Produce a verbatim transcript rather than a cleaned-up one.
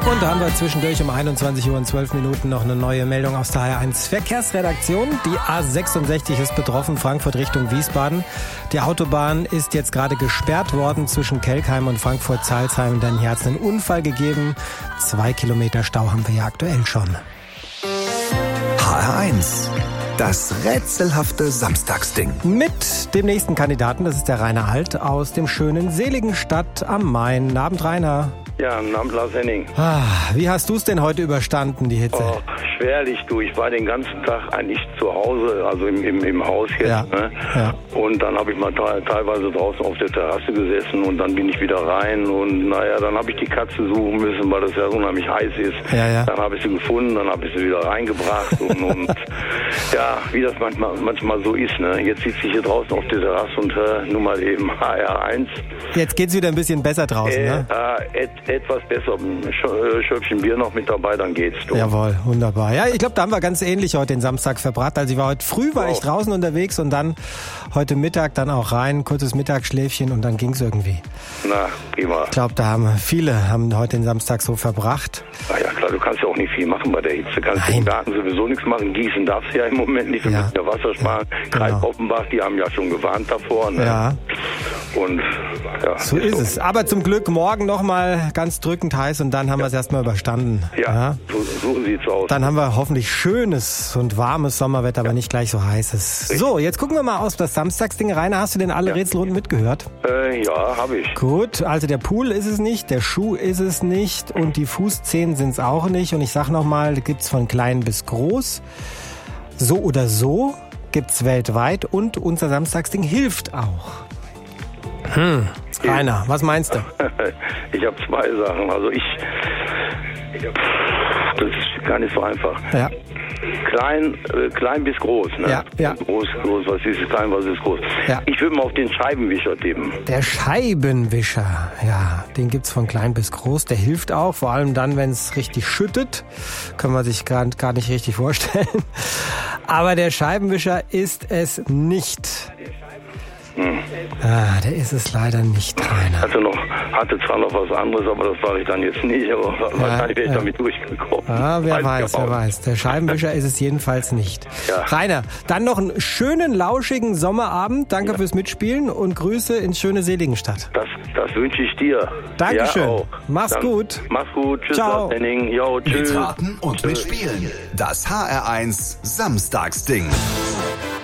Und da haben wir zwischendurch um einundzwanzig Uhr und zwölf Minuten noch eine neue Meldung aus der H R eins Verkehrsredaktion. Die A sechsundsechzig ist betroffen, Frankfurt Richtung Wiesbaden. Die Autobahn ist jetzt gerade gesperrt worden zwischen Kelkheim und Frankfurt-Salzheim. Denn hier hat es einen Unfall gegeben. Zwei Kilometer Stau haben wir ja aktuell schon. H R eins. Das rätselhafte Samstagsding. Mit dem nächsten Kandidaten, das ist der Rainer Alt aus dem schönen Seligenstadt am Main. Guten Abend, Rainer. Ja, guten Abend, Lars Henning. Ah, wie hast du es denn heute überstanden, die Hitze? Oh, schwerlich, du. Ich war den ganzen Tag eigentlich zu Hause, also im, im, im Haus jetzt. Ja, ne? ja. Und dann habe ich mal te- teilweise draußen auf der Terrasse gesessen und dann bin ich wieder rein. Und naja, dann habe ich die Katze suchen müssen, weil das ja unheimlich heiß ist. Ja, ja. Dann habe ich sie gefunden, dann habe ich sie wieder reingebracht. und, und ja, wie das manchmal, manchmal so ist. Ne? Jetzt sitze ich hier draußen auf der Terrasse und höre nur mal eben H R eins. Jetzt geht's wieder ein bisschen besser draußen, äh, ne? Äh, et, etwas besser. Ein Sch- Schöpfchen Bier noch mit dabei, dann geht's. Du. Jawohl, wunderbar. Ja, ich glaube, da haben wir ganz ähnlich heute den Samstag verbracht. Also ich war heute früh, war ich draußen unterwegs und dann heute Mittag dann auch rein, kurzes Mittagsschläfchen und dann ging's irgendwie. Na, prima. Ich glaube, da haben viele haben heute den Samstag so verbracht. Na ja, klar, du kannst ja auch nicht viel machen bei der Hitze. Du kannst im Garten sowieso nichts machen. Gießen darfst du ja im Moment nicht. Wir Ja. müssen ja Wasser sparen. Ja, Kreis genau. Offenbach, die haben ja schon gewarnt davor. Ne? Ja, Und ja. so ist es. Aber zum Glück morgen nochmal ganz drückend heiß und dann haben wir es erstmal überstanden. Ja, Ja. So, so sieht's aus. Dann haben wir hoffentlich schönes und warmes Sommerwetter, aber nicht gleich so heißes. So, jetzt gucken wir mal aus das Samstagsding. Rainer, hast du denn alle Rätselrunden mitgehört? Äh, ja, habe ich. Gut, also der Pool ist es nicht, der Schuh ist es nicht und die Fußzehen sind es auch nicht. Und ich sag nochmal, gibt's von klein bis groß. So oder so gibt's weltweit und unser Samstagsding hilft auch. Hm, Rainer, was meinst du? Ich habe zwei Sachen. Also ich, ich hab, das ist gar nicht so einfach. Ja. Klein, äh, klein bis groß, ne? Ja, ja. Groß, groß, was ist klein, was ist groß? Ja. Ich würde mal auf den Scheibenwischer tippen. Der Scheibenwischer, ja, den gibt's von klein bis groß. Der hilft auch, vor allem dann, wenn es richtig schüttet. Kann man sich gar, gar nicht richtig vorstellen. Aber der Scheibenwischer ist es nicht. Hm. Ah, der ist es leider nicht, Rainer. Hatte noch, hatte zwar noch was anderes, aber das sage ich dann jetzt nicht, aber wahrscheinlich wäre ich ja. damit durchgekommen. Ah, wer Weiß weiß, ich wer auch. weiß. Der Scheibenwischer ist es jedenfalls nicht. Ja. Rainer, dann noch einen schönen, lauschigen Sommerabend. Danke fürs Mitspielen und Grüße ins schöne Seligenstadt. Das, das wünsche ich dir. Dankeschön. Ja, auch. Mach's Dann, gut. Mach's gut. Tschüss, Ciao. Lars Henning. Jo, tschüss. Mitraten und mitspielen. Das H R eins Samstagsding.